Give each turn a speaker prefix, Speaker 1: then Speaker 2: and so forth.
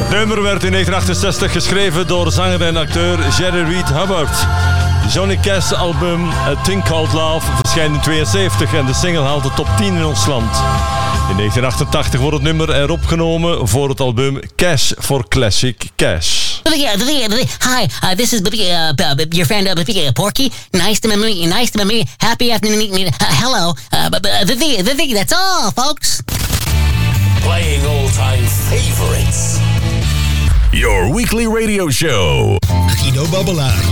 Speaker 1: Het nummer werd in 1968 geschreven door zanger en acteur Jerry Reed Hubbard. Johnny Cash's album A Thing Called Love verschijnt in 1972 en de single haalt de top 10 in ons land. In 1988 wordt het nummer erop genomen voor het album Cash for Classic Cash.
Speaker 2: Hi, this is your friend Porky. Nice to meet you. Nice to meet you. Happy afternoon. Hello. That's all, folks.
Speaker 3: Playing all-time favorites.
Speaker 4: Your weekly radio show.
Speaker 5: Guido Babbelaar.